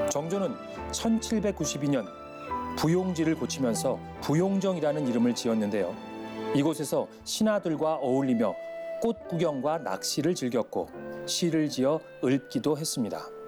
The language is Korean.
정조는 1792년 부용지를 고치면서 부용정이라는 이름을 지었는데요. 이곳에서 신하들과 어울리며 꽃 구경과 낚시를 즐겼고 시를 지어 읊기도 했습니다.